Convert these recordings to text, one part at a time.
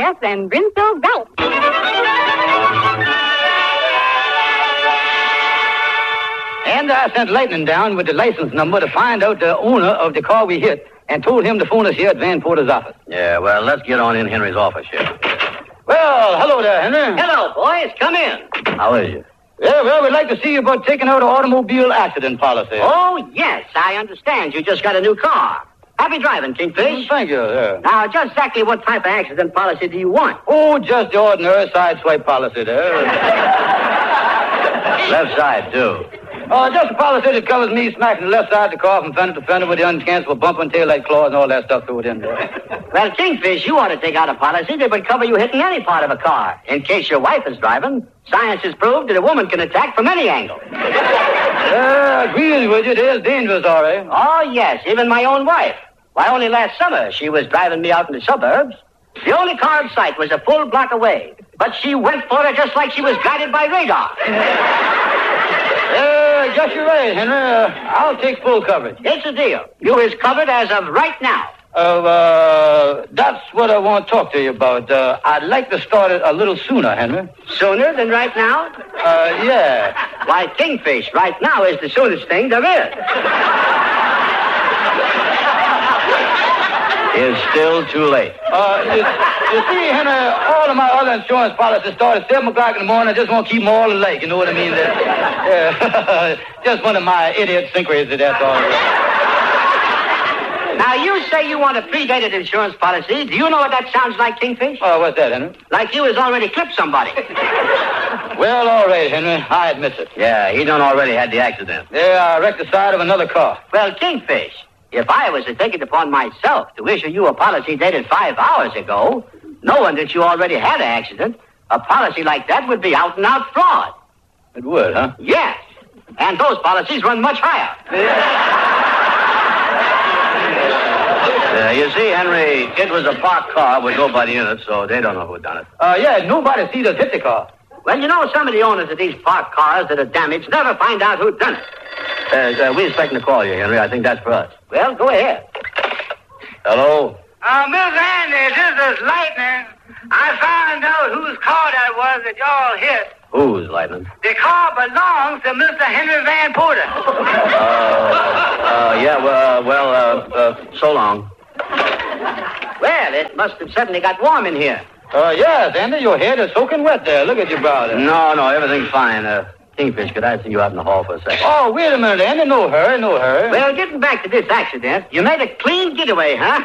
Yes, and Brinso Belt. And I sent Lightning down with the license number to find out the owner of the car we hit and told him to phone us here at Van Porter's office. Yeah, well, let's get on in Henry's office here. Well, hello there, Henry. Hello, boys. Come in. How is you? Yeah, well, we'd like to see you about taking out an automobile accident policy. Oh, yes, I understand. You just got a new car. Happy driving, Kingfish. Thank you, yeah. Now, just exactly what type of accident policy do you want? Oh, just the ordinary sideswipe policy there. Left side, too. Just a policy that covers me smacking the left side of the car from fender to fender with the uncancelable bump and taillight claws and all that stuff through it in there. Well, Kingfish, you ought to take out a policy that would cover you hitting any part of a car. In case your wife is driving, science has proved that a woman can attack from any angle. I agree with you. It is dangerous, all right. Oh, yes, even my own wife. Why, only last summer, she was driving me out in the suburbs. The only car in sight was a full block away. But she went for it just like she was guided by radar. Guess you're right, Henry. I'll take full coverage. It's a deal. You is covered as of right now. That's what I want to talk to you about. I'd like to start it a little sooner, Henry. Sooner than right now? Yeah. Why, Kingfish, right now is the soonest thing there is. It's still too late. You see, Henry, all of my other insurance policies start at 7 o'clock in the morning. I just want to keep them all alike, you know what I mean? Just one of my idiosyncrasies, that's all. Now, you say you want a predated insurance policy. Do you know what that sounds like, Kingfish? What's that, Henry? Like you has already clipped somebody. Well, all right, Henry. I admit it. Yeah, he done already had the accident. Yeah, I wrecked the side of another car. Well, Kingfish, if I was to take it upon myself to issue you a policy dated 5 hours ago, knowing that you already had an accident, a policy like that would be out-and-out fraud. It would, huh? Yes. And those policies run much higher. You see, Henry, it was a parked car with nobody in it, so they don't know who done it. Yeah, nobody sees us hit the car. Well, you know, some of the owners of these parked cars that are damaged never find out who done it. We're expecting to call you, Henry. I think that's for us. Well, go ahead. Hello? Miss Andy, this is Lightning. I found out whose car that was that y'all hit. Whose, Lightning? The car belongs to Mr. Henry Van Porter. So long. Well, it must have suddenly got warm in here. Yes, Andy, your head is soaking wet there. Look at your brow there. No, everything's fine. Kingfish, could I see you out in the hall for a second? Oh, wait a minute, Andy. No hurry. Well, getting back to this accident, you made a clean getaway, huh?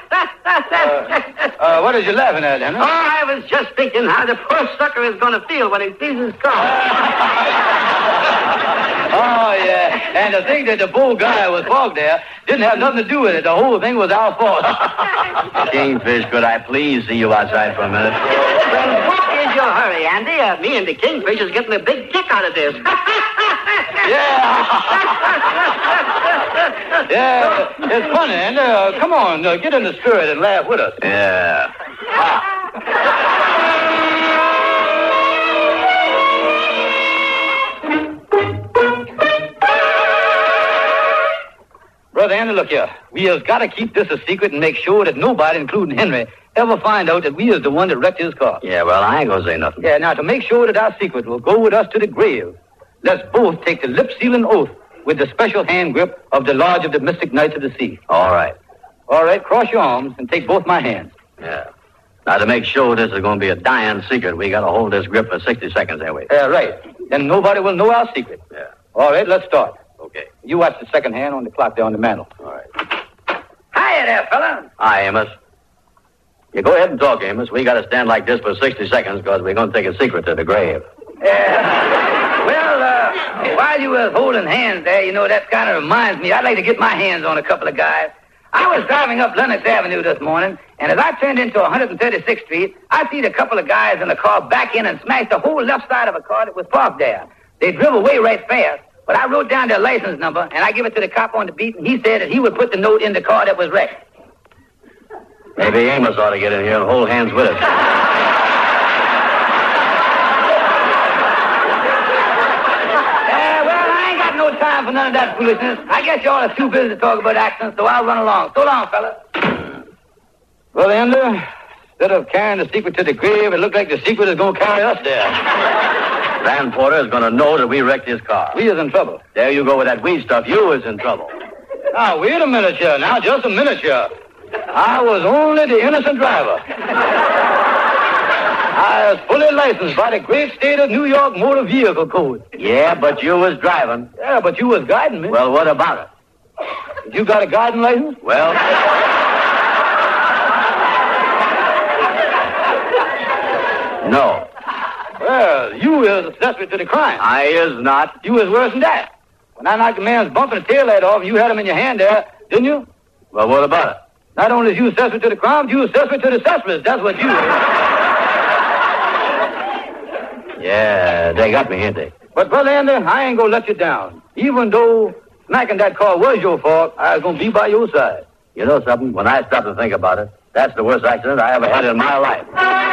What is you laughing at, Henry? Oh, I was just thinking how the poor sucker is going to feel when he sees his car. Oh, yeah. And to think that the poor guy was parked there didn't have nothing to do with it. The whole thing was our fault. Kingfish, could I please see you outside for a minute? Well, what is your hurry, Andy? Me and the Kingfish is getting a big kick out of this. Yeah, it's funny, Andy. Come on, get in the spirit and laugh with us. Yeah. Brother Andy, look here. We have got to keep this a secret and make sure that nobody, including Henry, ever find out that we is the one that wrecked his car. Yeah, well, I ain't gonna say nothing. Yeah, now, to make sure that our secret will go with us to the grave, let's both take the lip-sealing oath with the special hand grip of the Lodge of the Mystic Knights of the Sea. All right. All right, cross your arms and take both my hands. Yeah. Now, to make sure this is going to be a dying secret, we got to hold this grip for 60 seconds, ain't we? Right. Then nobody will know our secret. Yeah. All right, let's start. Okay. You watch the second hand on the clock there on the mantel. All right. Hiya there, fella. Hi, Amos. You go ahead and talk, Amos. We got to stand like this for 60 seconds because we're going to take a secret to the grave. While you were holding hands there, you know, that kind of reminds me, I'd like to get my hands on a couple of guys. I was driving up Lenox Avenue this morning, and as I turned into 136th Street, I seen a couple of guys in the car back in and smash the whole left side of a car that was parked there. They drove away right fast, but I wrote down their license number, and I give it to the cop on the beat, and he said that he would put the note in the car that was wrecked. Maybe Amos ought to get in here and hold hands with us. No time for none of that foolishness. I guess y'all are too busy to talk about accidents, so I'll run along. So long, fella. Well, Andy, Instead of carrying the secret to the grave, it looked like the secret is going to carry us there. Van Porter is going to know that we wrecked his car. We is in trouble. There you go with that weed stuff. You is in trouble. Now, wait a minute here. Now, just a minute here. I was only the innocent driver. I was fully licensed by the great state of New York Motor Vehicle Code. Yeah, but you was driving. Yeah, but you was guiding me. Well, what about it? You got a guiding license? Well... No. Well, you is accessory to the crime. I is not. You is worse than that. When I knocked the man's bumper and tail light off, and you had him in your hand there, didn't you? Well, what about it? Not only is you accessory to the crime, but you accessory to the accessories. That's what you is. Yeah, they got me, ain't they? But, Brother Andy, I ain't gonna let you down. Even though smacking that car was your fault, I was gonna be by your side. You know something? When I stop to think about it, that's the worst accident I ever had in my life.